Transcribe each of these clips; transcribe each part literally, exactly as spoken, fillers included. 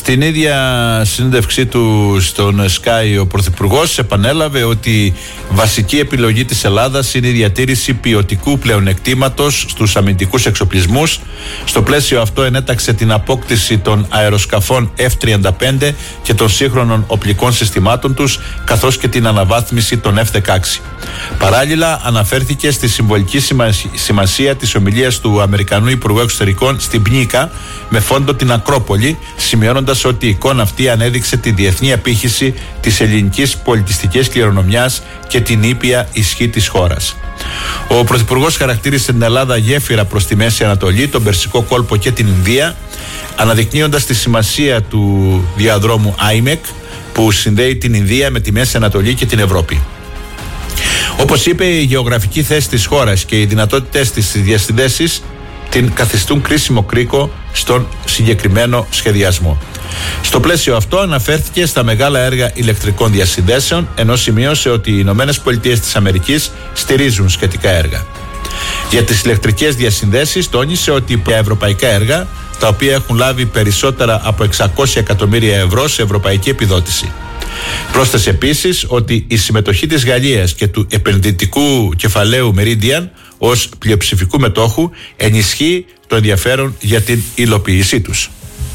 Στην ίδια συνέντευξή του στον Sky, ο Πρωθυπουργός επανέλαβε ότι βασική επιλογή της Ελλάδας είναι η διατήρηση ποιοτικού πλεονεκτήματος στους αμυντικούς εξοπλισμούς. Στο πλαίσιο αυτό ενέταξε την απόκτηση των αεροσκαφών εφ τριάντα πέντε και των σύγχρονων οπλικών συστημάτων τους, καθώς και την αναβάθμιση των εφ δεκαέξι. Παράλληλα, αναφέρθηκε στη συμβολική σημασία της ομιλίας του Αμερικανού Υπουργού Εξωτερικών στην Πνίκα με φόντο την Ακρόπολη, σημειώνοντας ότι η εικόνα αυτή ανέδειξε τη διεθνή απήχηση της ελληνικής πολιτιστικής κληρονομιάς και την ήπια ισχύ της χώρας. Ο Πρωθυπουργός χαρακτήρισε την Ελλάδα γέφυρα προς τη Μέση Ανατολή, τον Περσικό κόλπο και την Ινδία, αναδεικνύοντας τη σημασία του διαδρόμου άιμεκ που συνδέει την Ινδία με τη Μέση Ανατολή και την Ευρώπη. Όπως είπε, η γεωγραφική θέση της χώρας και οι δυνατότητες της διασυνδέσεις την καθιστούν κρίσιμο κρίκο στον συγκεκριμένο σχεδιασμό. Στο πλαίσιο αυτό αναφέρθηκε στα μεγάλα έργα ηλεκτρικών διασυνδέσεων, ενώ σημείωσε ότι οι Ηνωμένες Πολιτείες της Αμερικής στηρίζουν σχετικά έργα. Για τις ηλεκτρικές διασυνδέσεις τόνισε ότι τα ευρωπαϊκά έργα, τα οποία έχουν λάβει περισσότερα από εξακόσια εκατομμύρια ευρώ σε ευρωπαϊκή επιδότηση. Πρόσθεσε επίσης ότι η συμμετοχή της Γαλλίας και του επενδυτικού κεφαλαίου Meridian ως πλειοψηφικού μετόχου ενισχύει το ενδιαφέρον για την υλοποίησή τους.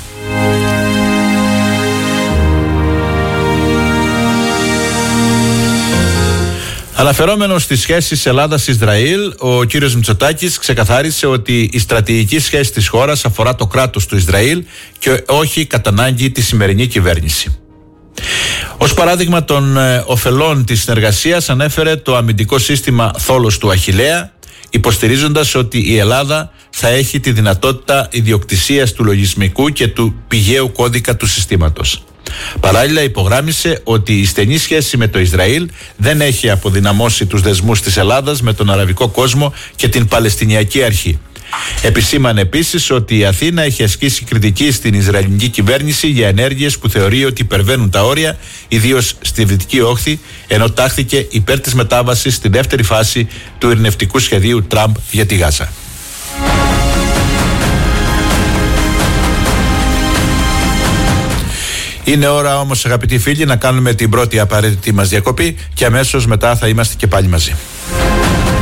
Αναφερόμενος στις σχέσεις Ελλάδας-Ισραήλ, ο κύριος Μητσοτάκης ξεκαθάρισε ότι η στρατηγική σχέση της χώρας αφορά το κράτος του Ισραήλ και όχι κατά ανάγκη τη σημερινή κυβέρνηση. Ως παράδειγμα των ε, ωφελών της συνεργασίας ανέφερε το αμυντικό σύστημα Θόλος του Αχιλλέα, υποστηρίζοντας ότι η Ελλάδα θα έχει τη δυνατότητα ιδιοκτησίας του λογισμικού και του πηγαίου κώδικα του συστήματος. Παράλληλα, υπογράμμισε ότι η στενή σχέση με το Ισραήλ δεν έχει αποδυναμώσει τους δεσμούς της Ελλάδας με τον αραβικό κόσμο και την Παλαιστινιακή Αρχή. Επισήμανε επίσης ότι η Αθήνα έχει ασκήσει κριτική στην Ισραηλινή κυβέρνηση για ενέργειες που θεωρεί ότι υπερβαίνουν τα όρια, ιδίως στη Δυτική Όχθη, ενώ τάχθηκε υπέρ της μετάβασης στη δεύτερη φάση του ειρηνευτικού σχεδίου Τραμπ για τη Γάζα. Είναι ώρα όμως, αγαπητοί φίλοι, να κάνουμε την πρώτη απαραίτητη μας διακοπή και αμέσως μετά θα είμαστε και πάλι μαζί.